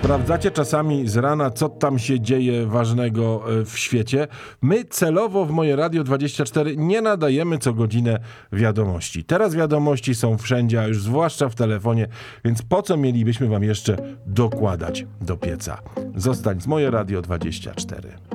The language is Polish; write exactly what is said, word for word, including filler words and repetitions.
Sprawdzacie czasami z rana, co tam się dzieje ważnego w świecie? My celowo w Moje Radio dwadzieścia cztery nie nadajemy co godzinę wiadomości. Teraz wiadomości są wszędzie, a już zwłaszcza w telefonie, więc po co mielibyśmy wam jeszcze dokładać do pieca? Zostań z Moje Radio dwadzieścia cztery.